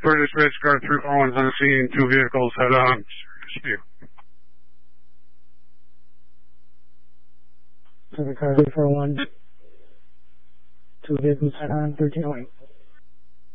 British Ridge Guard 341's on the scene. 2 vehicles head on. Spew. Pacific Car 341. 2 vehicles head on 1308.